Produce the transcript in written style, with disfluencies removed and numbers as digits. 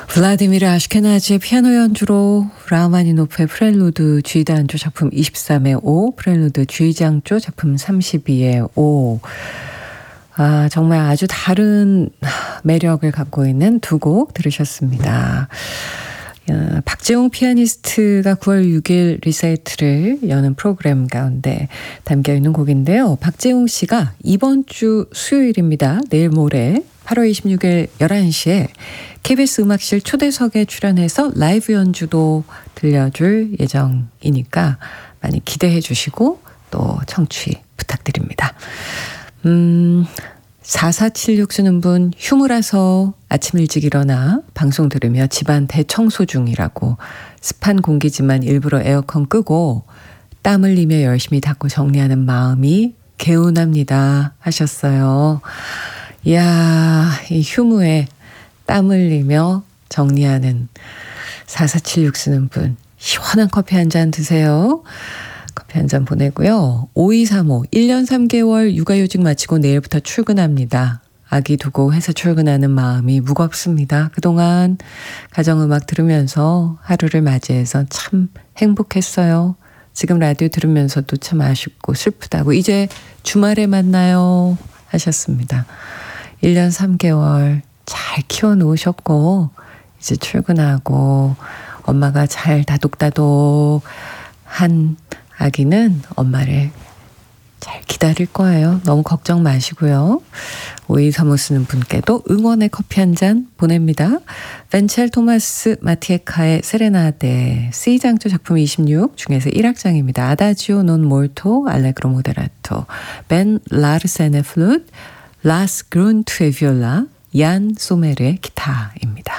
블라디미르 아슈케나지의 피아노 연주로 라흐마니노프의 프렐루드 G단조 작품 23의 5, 프렐루드 G장조 작품 32의 5. 정말 아주 다른 매력을 갖고 있는 두 곡 들으셨습니다. 박재홍 피아니스트가 9월 6일 리사이트를 여는 프로그램 가운데 담겨있는 곡인데요. 박재홍 씨가 이번 주 수요일입니다. 내일 모레 8월 26일 11시에 KBS 음악실 초대석에 출연해서 라이브 연주도 들려줄 예정이니까 많이 기대해 주시고 또 청취 부탁드립니다. 4476 쓰는 분, 휴무라서 아침 일찍 일어나 방송 들으며 집안 대청소 중이라고 습한 공기지만 일부러 에어컨 끄고 땀 흘리며 열심히 닦고 정리하는 마음이 개운합니다 하셨어요. 이야, 이 휴무에 땀 흘리며 정리하는 4476 쓰는 분, 시원한 커피 한 잔 드세요. 커피 한 잔 보내고요. 5235, 1년 3개월 육아휴직 마치고 내일부터 출근합니다. 아기 두고 회사 출근하는 마음이 무겁습니다. 그동안 가정음악 들으면서 하루를 맞이해서 참 행복했어요. 지금 라디오 들으면서도 참 아쉽고 슬프다고 이제 주말에 만나요 하셨습니다. 1년 3개월 잘 키워놓으셨고 이제 출근하고 엄마가 잘 다독다독 한 아기는 엄마를 잘 기다릴 거예요. 너무 걱정 마시고요. 5235 쓰는 분께도 응원의 커피 한 잔 보냅니다. 벤첼 토마스 마티에카의 세레나데 C장조 작품 26 중에서 1악장입니다. 아다지오 논 몰토 알레그로 모데라토 벤 라르센의 플룻 라스 그룬트의 비올라 얀 소멜의 기타입니다.